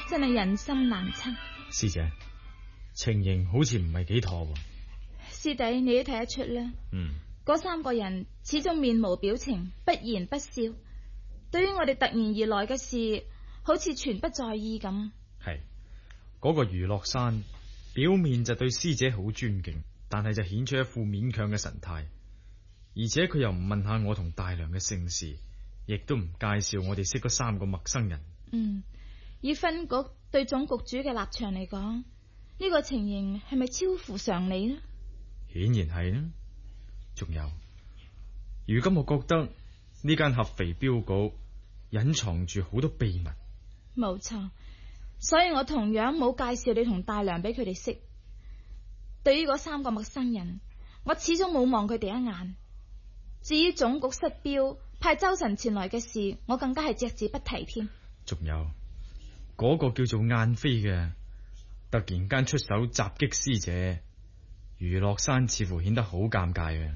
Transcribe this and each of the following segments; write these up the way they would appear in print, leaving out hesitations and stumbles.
真係人心難測。 師姐，情形好似唔係幾妥喎。 師弟，你都睇得出啦。嗰三個人始終面無表情，不言不笑，對於我哋突然而來嘅事，好似全不在意咁。 係嗰個余樂山表面就對師姐好尊敬，但係就顯出一副勉強嘅神態，而且佢又唔問下我同大娘嘅姓氏，亦都唔介紹我哋識嗰三個陌生人。 以分局對總局主嘅立場嚟講，呢個情形係咪超乎常理呢？ 顯然係啦。仲有，如今我覺得呢間合肥鏢局隱藏住好多秘密。 冇錯，所以我同樣冇介紹你同大娘俾佢哋識。對於嗰三個陌生人，我始終冇望佢哋一眼。至於總局失標派周臣前來嘅事，我更加係隻字不提添。 仲有嗰個叫做晏飛嘅，突然間出手襲擊師姐，余樂山似乎顯得好尷尬嘅。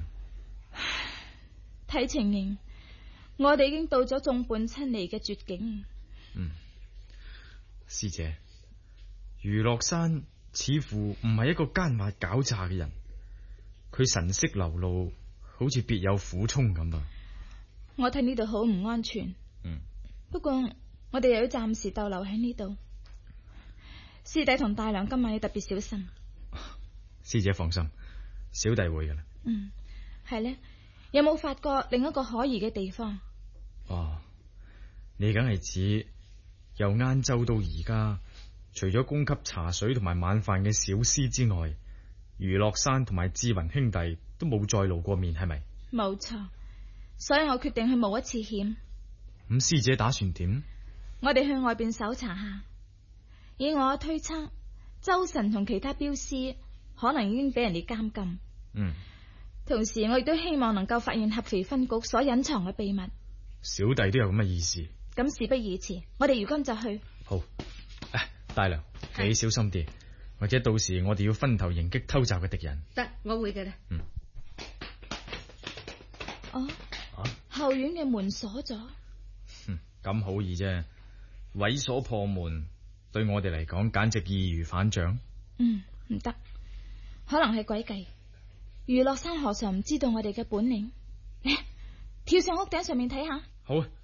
睇情形，我哋已經到咗眾叛親離嘅絕境。 師姐，余樂山似乎唔係一個奸猾狡詐嘅人，佢神色流露，好似別有苦衷咁啊！ 我睇呢度好唔安全。不過我哋又要暫時逗留喺呢度。師弟同大娘今晚要特別小心。 師姐放心，小弟會噶啦。 係呢，有冇發覺另一個可疑嘅地方？ 你梗係指由晏晝到而家，除咗供給茶水同埋晚飯嘅小廝之外，余樂山同埋志雲兄弟都冇再露過面，係咪？ 冇錯，所以我決定去冒一次險。 咁師姐打算點？ 我哋去外邊搜查下。以我推測，周臣同其他鏢師可能已經俾人哋監禁。同時我亦都希望能夠發現合肥分局所隱藏嘅秘密。 小弟都有咁嘅意思。 咁事不宜遲，我哋如今就去。 好，大娘，你小心啲，或者到時我哋要分頭迎擊偷襲嘅敵人。 得，我會嘅啦。 後院嘅門鎖咗。 咁好易啫，毀鎖破門，對我哋嚟講簡直易如反掌。 唔得，可能係詭計。余樂山何嘗唔知道我哋嘅本領？跳上屋頂上面睇下。 好啊，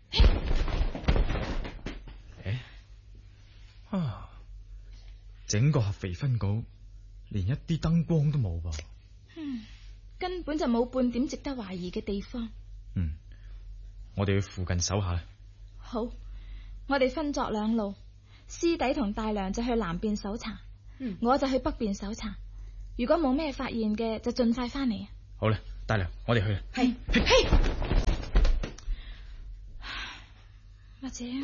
整個合肥分局連一啲燈光都冇噃。 根本就冇半點值得懷疑嘅地方。 我哋去附近搜下。 好，我哋分作兩路，師弟同大娘就去南邊搜查，我就去北邊搜查。如果冇咩發現嘅，就盡快翻嚟。 好啦，大娘，我哋去。 係。或者，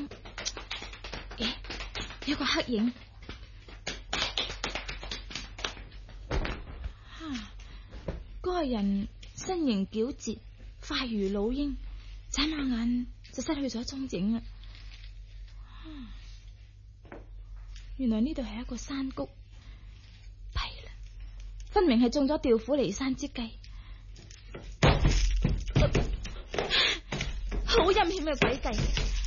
有個黑影。嗰個人身形矯捷，快如老鷹，眨下眼就失去咗蹤影啦。原來呢度係一個山谷，弊啦，分明係中咗調虎離山之計。好陰險嘅詭計！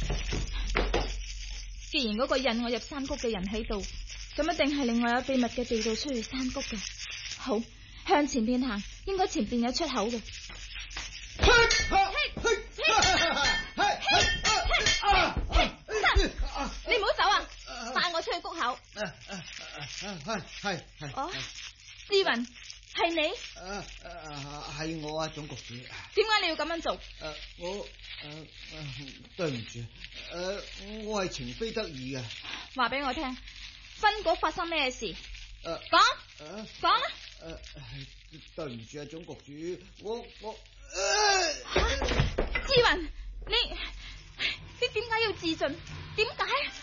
既然嗰個引我入山谷嘅人喺度，咁一定係另外有秘密嘅地道出去山谷嘅。好，向前邊行，應該前邊有出口嘅。你唔好走啊！帶我出去谷口。志雲，係你？ 係我啊，總局主。 點解你要咁樣做？ 對唔住，我係情非得已嘅。 話俾我聽，分局發生咩事？講啦。 對唔住啊，總局主，我志雲，你點解要自盡？點解？